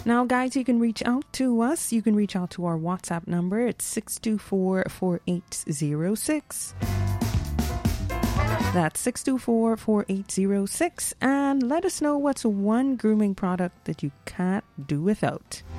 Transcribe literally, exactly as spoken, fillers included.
Now, guys, you can reach out to us. You can reach out to our WhatsApp number. It's six two four, four eight zero six. That's six two four, four eight zero six. And let us know what's one grooming product that you can't do without.